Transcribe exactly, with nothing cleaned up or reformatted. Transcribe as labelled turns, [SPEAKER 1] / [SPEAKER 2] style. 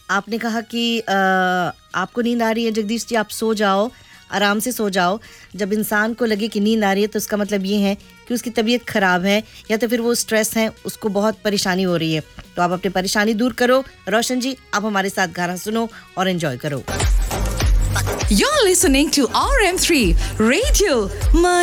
[SPEAKER 1] आपने कहा कि आ, आपको नींद आ रही है जगदीश जी, आप सो जाओ, आराम से सो जाओ. जब इंसान को लगे कि नींद आ रही है तो उसका मतलब ये है कि उसकी तबीयत खराब है या तो फिर वो स्ट्रेस है, उसको बहुत परेशानी हो रही है. तो आप अपनी परेशानी दूर करो. रोशन जी, आप हमारे साथ गाना सुनो और एंजॉय करो.
[SPEAKER 2] You're listening to R M three Radio